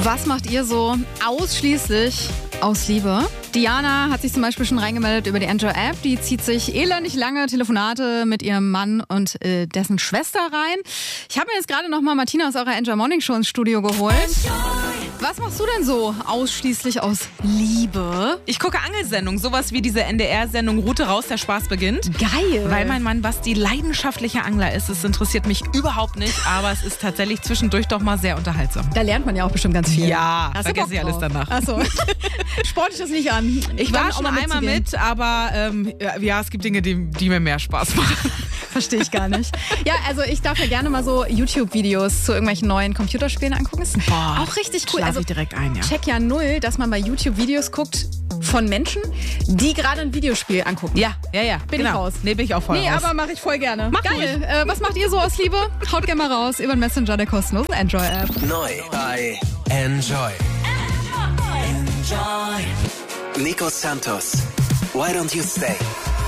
Was macht ihr so ausschließlich aus Liebe? Diana hat sich zum Beispiel schon reingemeldet über die Enjoy-App. Die zieht sich elendig lange Telefonate mit ihrem Mann und dessen Schwester rein. Ich habe mir jetzt gerade noch mal Martina aus eurer Enjoy Morning Show ins Studio geholt. Was machst du denn so ausschließlich aus Liebe? Ich gucke Angelsendungen, sowas wie diese NDR-Sendung Route raus, der Spaß beginnt. Geil. Weil mein Mann Basti leidenschaftlicher Angler ist. Es interessiert mich überhaupt nicht, aber es ist tatsächlich zwischendurch doch mal sehr unterhaltsam. Da lernt man ja auch bestimmt ganz viel. Ja, Hast du vergesse Bock ich alles drauf? danach. Achso. Sport ich das nicht an. Ich war schon einmal mit, aber ja, es gibt Dinge, die mir mehr Spaß machen. Verstehe ich gar nicht. Ja, also ich darf ja gerne mal so YouTube-Videos zu irgendwelchen neuen Computerspielen angucken. Ist auch richtig cool. Also ich direkt ein, ja. Check ja null, dass man bei YouTube Videos guckt von Menschen, die gerade ein Videospiel angucken. Ja. Bin ich raus. Nee, bin ich auch voll raus. Aber mache ich voll gerne. Mach Geil. Was macht ihr so aus Liebe? Haut gerne mal raus über den Messenger der kostenlosen Enjoy-App. Neu bei Enjoy. Nico Santos, Why Don't You Stay?